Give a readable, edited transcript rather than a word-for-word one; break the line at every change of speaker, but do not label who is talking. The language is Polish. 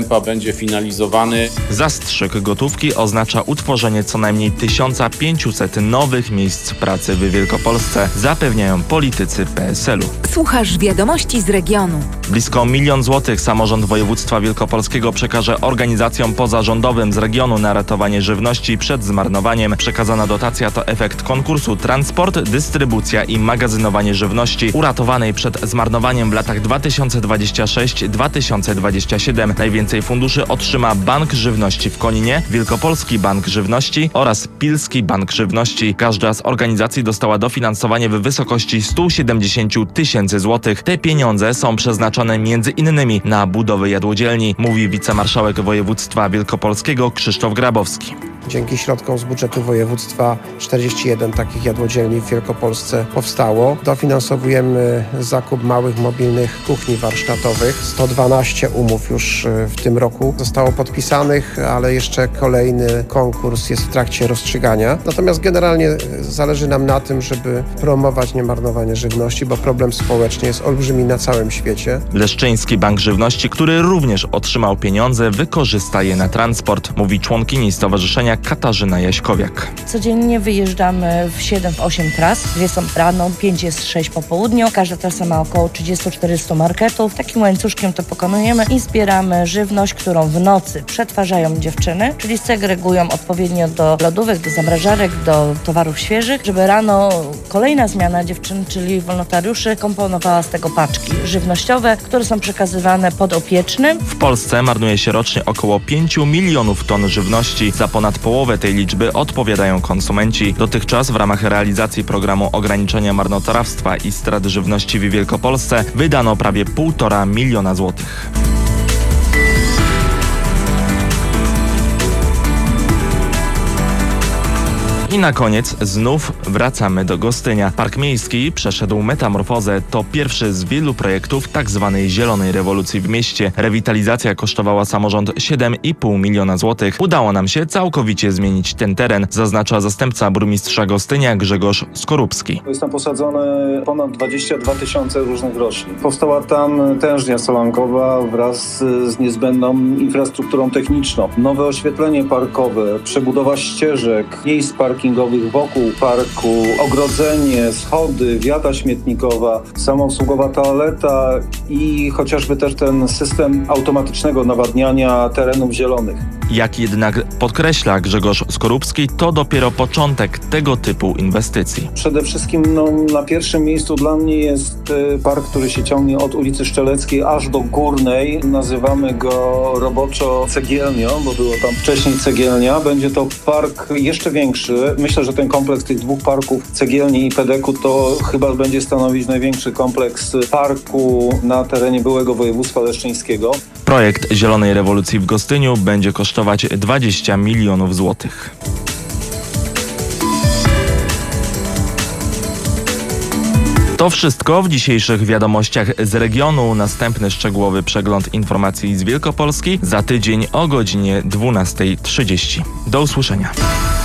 Będzie finalizowany.
Zastrzyk gotówki oznacza utworzenie co najmniej 1500 nowych miejsc pracy w Wielkopolsce, zapewniają politycy PSL-u.
Słuchasz wiadomości z regionu.
Blisko 1 000 000 złotych samorząd województwa wielkopolskiego przekaże organizacjom pozarządowym z regionu na ratowanie żywności przed zmarnowaniem. Przekazana dotacja to efekt konkursu Transport, dystrybucja i magazynowanie żywności uratowanej przed zmarnowaniem w latach 2026-2027. Najwięcej funduszy otrzyma Bank Żywności w Koninie, Wielkopolski Bank Żywności oraz Pilski Bank Żywności. Każda z organizacji dostała dofinansowanie w wysokości 170 000 złotych. Te pieniądze są przeznaczone m.in. na budowę jadłodzielni, mówi wicemarszałek województwa wielkopolskiego Krzysztof Grabowski.
Dzięki środkom z budżetu województwa 41 takich jadłodzielni w Wielkopolsce powstało. Dofinansowujemy zakup małych mobilnych kuchni warsztatowych. 112 umów już w tym roku zostało podpisanych, ale jeszcze kolejny konkurs jest w trakcie rozstrzygania. Natomiast generalnie zależy nam na tym, żeby promować niemarnowanie żywności, bo problem społeczny jest olbrzymi na całym świecie.
Leszczyński Bank Żywności, który również otrzymał pieniądze, wykorzysta je na transport, mówi członkini stowarzyszenia Katarzyna Jaśkowiak.
Codziennie wyjeżdżamy w 7-8 tras. 2 są rano, 5 jest 6 po południu. Każda trasa ma około 30-40 marketów. Takim łańcuszkiem to pokonujemy i zbieramy żywność, którą w nocy przetwarzają dziewczyny, czyli segregują odpowiednio do lodówek, do zamrażarek, do towarów świeżych, żeby rano kolejna zmiana dziewczyn, czyli wolontariuszy, komponowała z tego paczki żywnościowe, które są przekazywane podopiecznym.
W Polsce marnuje się rocznie około 5 milionów ton żywności. Za ponad połowę tej liczby odpowiadają konsumenci. Dotychczas w ramach realizacji programu ograniczenia marnotrawstwa i strat żywności w Wielkopolsce wydano prawie 1,5 miliona złotych. I na koniec znów wracamy do Gostynia. Park Miejski przeszedł metamorfozę. To pierwszy z wielu projektów tzw. zielonej rewolucji w mieście. Rewitalizacja kosztowała samorząd 7,5 miliona złotych. Udało nam się całkowicie zmienić ten teren, zaznacza zastępca burmistrza Gostynia Grzegorz Skorupski.
Jest tam posadzone ponad 22 000 różnych roślin. Powstała tam tężnia solankowa wraz z niezbędną infrastrukturą techniczną. Nowe oświetlenie parkowe, przebudowa ścieżek, miejsc parkingowych wokół parku, ogrodzenie, schody, wiata śmietnikowa, samoobsługowa toaleta i chociażby też ten system automatycznego nawadniania terenów zielonych.
Jak jednak podkreśla Grzegorz Skorupski, to dopiero początek tego typu inwestycji.
Przede wszystkim na pierwszym miejscu dla mnie jest park, który się ciągnie od ulicy Szczeleckiej aż do Górnej. Nazywamy go roboczo cegielnią, bo było tam wcześniej cegielnia. Będzie to park jeszcze większy. Myślę, że ten kompleks tych dwóch parków, cegielni i Pedeku, to chyba będzie stanowić największy kompleks parku na terenie byłego województwa leszczyńskiego.
Projekt Zielonej Rewolucji w Gostyniu będzie kosztować 20 milionów złotych. To wszystko w dzisiejszych wiadomościach z regionu. Następny szczegółowy przegląd informacji z Wielkopolski za tydzień o godzinie 12:30. Do usłyszenia.